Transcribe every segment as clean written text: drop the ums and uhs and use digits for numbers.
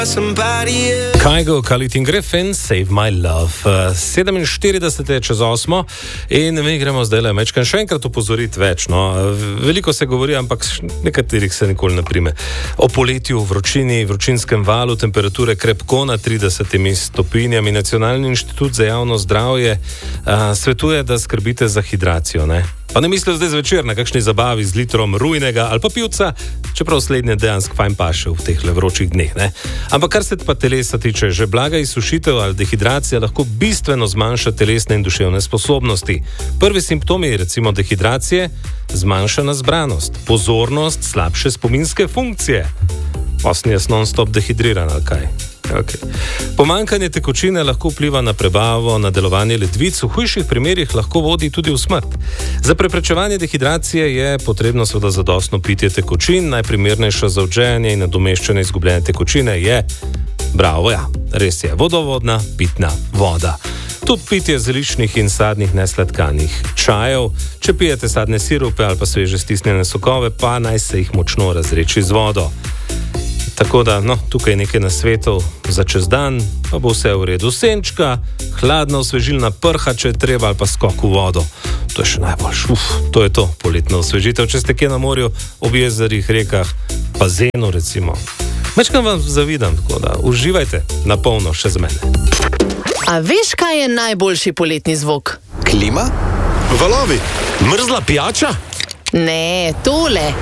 Kygo, Khalid Griffin, Save My Love. 47 je čez 8 in mi gremo zdaj le mečkan še enkrat upozoriti več. No. Veliko se govori, ampak nekaterih se nikoli ne prime. O poletju, vročini, vročinskem valu, temperature krepko na 30 stopinjami. Nacionalni inštitut za javno zdravje svetuje, da skrbite za hidracijo, ne? Pa ne mislijo zdaj zvečer na kakšni zabavi z litrom rujnega ali pa pivca, čeprav slednje dejansko fajn paše v teh vročih dneh, ne? Ampak kar se pa telesa tiče, že blaga izsušitev ali dehidracija lahko bistveno zmanjša telesne in duševne sposobnosti. Prvi simptomi, recimo dehidracije, zmanjšana zbranost, pozornost, slabše spominske funkcije. Osni je non-stop dehidriran ali kaj? Okay. Pomanjkanje tekočine lahko vpliva na prebavo, na delovanje ledvic, v hujših primerih lahko vodi tudi v smrt. Za preprečevanje dehidracije je potrebno seveda zadostno pitje tekočin, najprimernejša za odžejanje in nadomeščanje izgubljene tekočine je, bravo, ja, res je, vodovodna pitna voda. Tudi pitje zeliščnih in sadnih nesladkanih čajev, če pijete sadne sirupe ali pa sveže stisnjene sokove, pa naj se jih močno razreči z vodo. Tako da, no, tukaj nekaj nasvetov za čez dan, pa bo vse v redu. Senčka, hladna osvežilna prha, če je treba, ali pa skok v vodo. To je še najboljš. To je to, poletna osvežitev. Če ste kje na morju, ob jezerih, rekah, bazenu recimo. Mečkam vam zavidam, tako da uživajte na polno še z mene. A veš, kaj je najboljši poletni zvok? Klima? Valovi? Mrzla pijača? Ne, tole.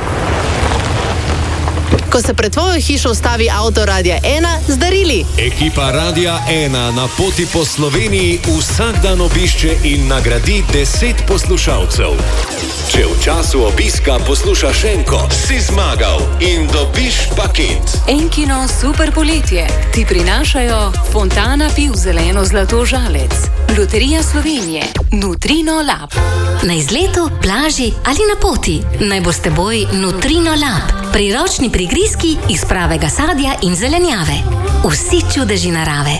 Ko se pred tvojo hišo ustavi avto Radia 1 z darili. Ekipa Radia 1 na poti po Sloveniji vsak dan obišče in nagradi 10 poslušalcev. Če v času obiska poslušaš enko, si zmagal in dobiš paket. Enkino super poletje ti prinašajo Fontana piv zeleno zlato žalec, Loterija Slovenije, Nutrino Lab. Na izletu, plaži ali na poti, naj bo s teboj Nutrino Lab. Priročni prigrizki iz pravega sadja in zelenjave. Vsi čudeži narave.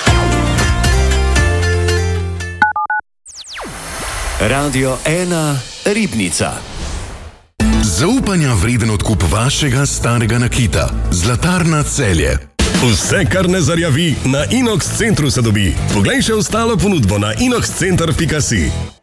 Radio 1 Ribnica. Zaupanja vreden odkup vašega starega nakita. Zlatarna Celje. Vse, kar ne zarjavi, na Inox Centru se dobi. Poglej še ostalo ponudbo na inoxcenter.si.